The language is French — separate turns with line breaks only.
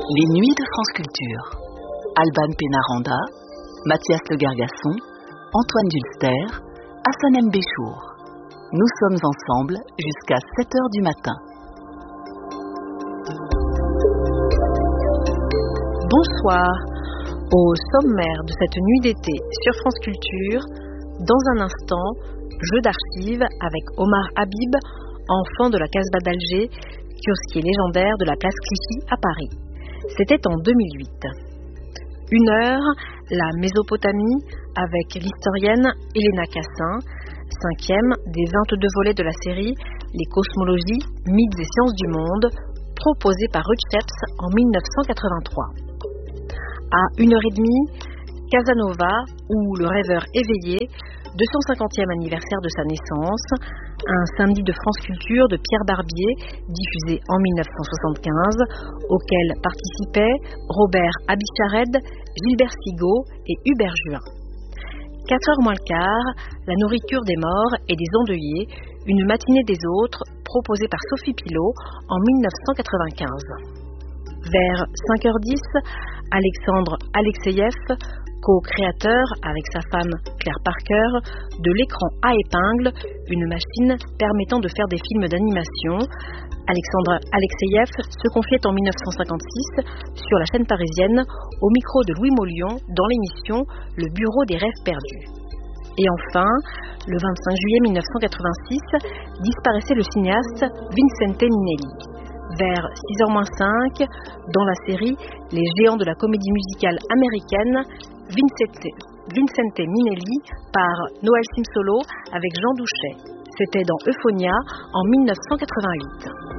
Les Nuits de France Culture. Alban Pénaranda, Mathias Le Gargasson, Antoine Dulster, Hassan M. Béchour. Nous sommes ensemble jusqu'à 7h du matin.
Bonsoir. Au sommaire de cette nuit d'été sur France Culture, dans un instant, jeu d'archives avec Omar Habib, enfant de la Casbah d'Alger, kiosquier légendaire de la place Clichy à Paris. C'était en 2008. 1 heure, la Mésopotamie avec l'historienne Elena Cassin, 5e des 22 volets de la série Les cosmologies, mythes et sciences du monde, proposée par Ruth Sheps en 1983. À 1h30, Casanova ou Le rêveur éveillé, 250e anniversaire de sa naissance, un samedi de France Culture de Pierre Barbier, diffusé en 1975, auquel participaient Robert Abichared, Gilbert Sigaud et Hubert Juin. 4h moins le quart, La nourriture des morts et des endeuillés, une matinée des autres, proposée par Sophie Pilot en 1995. Vers 5h10, Alexandre Alexeyev, co-créateur avec sa femme Claire Parker de l'écran à épingle, une machine permettant de faire des films d'animation. Alexandre Alexeyev se confiait en 1956 sur la chaîne parisienne au micro de Louis Mollion dans l'émission Le Bureau des rêves perdus. Et enfin, le 25 juillet 1986, disparaissait le cinéaste Vincente Minnelli. Vers 6h-5, dans la série Les géants de la comédie musicale américaine, Vincente Minnelli par Noël Simsolo avec Jean Douchet. C'était dans Euphonia en 1988.